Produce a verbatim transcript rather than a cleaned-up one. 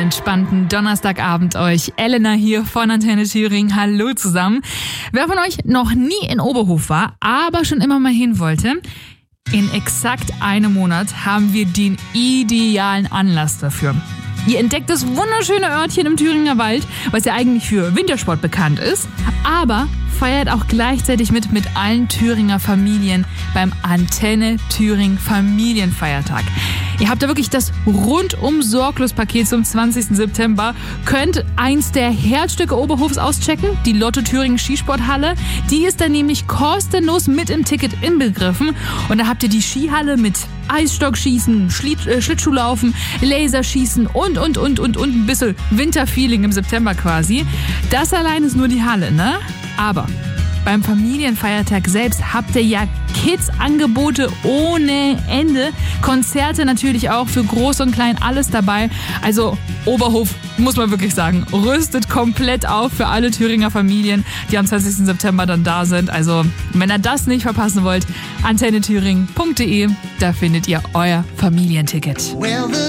entspannten Donnerstagabend euch. Elena hier von Antenne Thüringen. Hallo zusammen. Wer von euch noch nie in Oberhof war, aber schon immer mal hin wollte, in exakt einem Monat haben wir den idealen Anlass dafür. Ihr entdeckt das wunderschöne Örtchen im Thüringer Wald, was ja eigentlich für Wintersport bekannt ist, aber feiert auch gleichzeitig mit mit allen Thüringer Familien beim Antenne Thüringen Familienfeiertag. Ihr habt da wirklich das rundum sorglos Paket zum zwanzigsten September, könnt eins der Herzstücke Oberhofs auschecken, die Lotto Thüringen Skisporthalle. Die ist dann nämlich kostenlos mit im Ticket inbegriffen. Und da habt ihr die Skihalle mit Eisstockschießen, Schlitt, äh, Schlittschuhlaufen, Laserschießen und, und, und, und, und ein bisschen Winterfeeling im September quasi. Das allein ist nur die Halle, ne? Aber beim Familienfeiertag selbst habt ihr ja Kids-Angebote ohne Ende. Konzerte natürlich auch für Groß und Klein, alles dabei. Also Oberhof, muss man wirklich sagen, rüstet komplett auf für alle Thüringer Familien, die am zwanzigsten September dann da sind. Also wenn ihr das nicht verpassen wollt, antenne thüringen punkt de, da findet ihr euer Familienticket.